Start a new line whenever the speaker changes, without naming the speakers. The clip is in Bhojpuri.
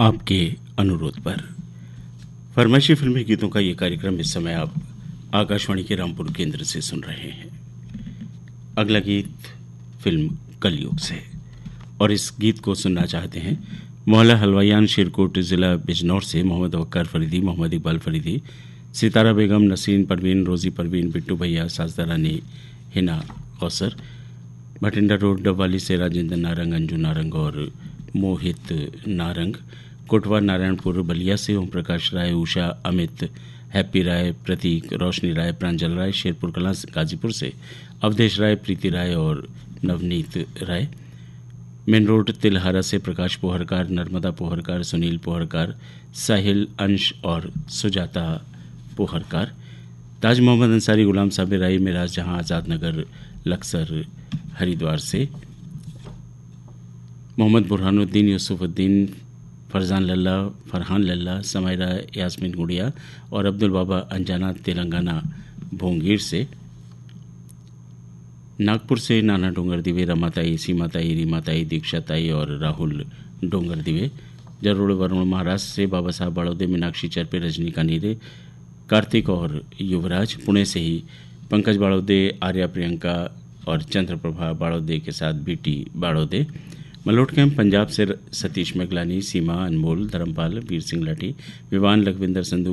आपके अनुरोध पर फरमाइशी फिल्मी गीतों का ये कार्यक्रम इस समय आप आकाशवाणी के रामपुर केंद्र से सुन रहे हैं। अगला गीत फिल्म कलयुग से, और इस गीत को सुनना चाहते हैं मोहल्ला हलवाइयान शिरकोट ज़िला बिजनौर से मोहम्मद वक्कार फरीदी, मोहम्मद इकबाल फरीदी, सितारा बेगम, नसीन परवीन, रोज़ी परवीन, बिट्टू भैया, साजदा रानी, हिना कौसर, भटिंडा रोड डबवाली से राजेंद्र नारंग, अंजू नारंग और मोहित नारंग, कोटवा नारायणपुर बलिया से ओम प्रकाश राय, उषा, अमित, हैप्पी राय, प्रतीक, रोशनी राय, प्रांजल राय, शेरपुर कलां गाजीपुर से अवधेश राय, प्रीति राय और नवनीत राय, मेन रोड तिलहारा से प्रकाश पोहरकार, नर्मदा पोहरकार, सुनील पोहरकार, साहिल, अंश और सुजाता पोहरकार, ताज मोहम्मद अंसारी, गुलाम साबिर राय, मिराज जहां, आज़ाद नगर, लक्सर हरिद्वार से मोहम्मद बुरहानुद्दीन, यूसुफुद्दीन, फरजान लल्ला, फरहान लल्ला, समायरा यास्मीन गुड़िया और अब्दुल बाबा अंजाना तेलंगाना भोंगीर से, नागपुर से नाना डोंगर दिवे, रमाताई, सीमाताई, रीमाताई, दीक्षाताई और राहुल डोंगर दिवे, जरूर वरुण महाराष्ट्र से बाबा साहब बाड़ौदे, मीनाक्षी चरपे, रजनी कानीरे, कार्तिक और युवराज, पुणे से ही पंकज बाड़ौदे, आर्या प्रियंका और चंद्रप्रभा बाड़ौदे के साथ बीटी बाड़ौदे, मलोट कैंप पंजाब से सतीश मेगलानी, सीमा, अनमोल, धर्मपाल, वीर सिंह लाठी, विवान, लखविंदर संधू,